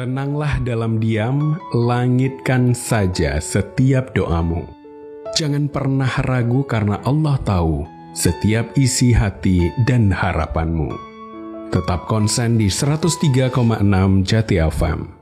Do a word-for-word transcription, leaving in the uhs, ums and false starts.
Tenanglah dalam diam, langitkan saja setiap doamu. Jangan pernah ragu karena Allah tahu setiap isi hati dan harapanmu. Tetap konsen di seratus tiga koma enam Jati F M.